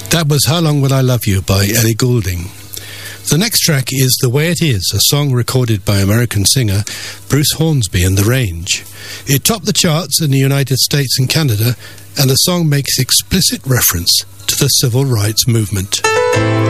That was How Long Will I Love You by Ellie Goulding. The next track is The Way It Is, a song recorded by American singer Bruce Hornsby and The Range. It topped the charts in the United States and Canada, and the song makes explicit reference to the civil rights movement.